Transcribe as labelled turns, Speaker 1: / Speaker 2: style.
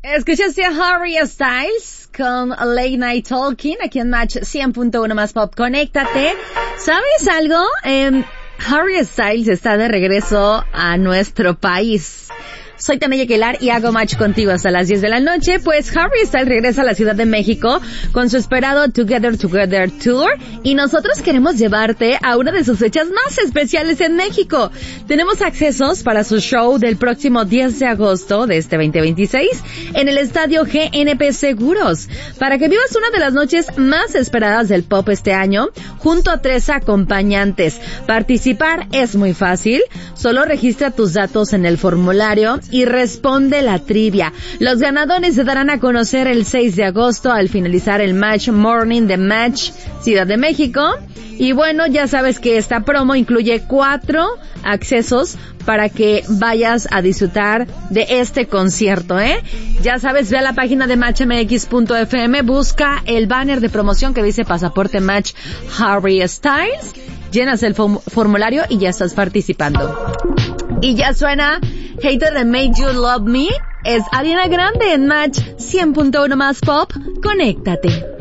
Speaker 1: Escuchaste a Harry Styles con Late Night Talking aquí en Match 100.1 más Pop. Conéctate. ¿Sabes algo? Harry Styles está de regreso a nuestro país. Soy Tania Aguilar y hago match contigo hasta las 10 de la noche. Pues Harry Styles regresa a la Ciudad de México con su esperado Together Together Tour y nosotros queremos llevarte a una de sus fechas más especiales en México. Tenemos accesos para su show del próximo 10 de agosto de este 2026 en el Estadio GNP Seguros para que vivas una de las noches más esperadas del pop este año junto a 3 acompañantes. Participar es muy fácil, solo registra tus datos en el formulario y responde la trivia. Los ganadores se darán a conocer el 6 de agosto al finalizar el Match Morning de Match Ciudad de México. Y bueno, ya sabes que esta promo incluye 4 accesos para que vayas a disfrutar de este concierto, Ya sabes, ve a la página de matchmx.fm, busca el banner de promoción que dice Pasaporte Match Harry Styles, llenas el formulario y ya estás participando. Y ya suena Hater That Made You Love Me. Es Ariana Grande en Match 100.1 más Pop. Conéctate.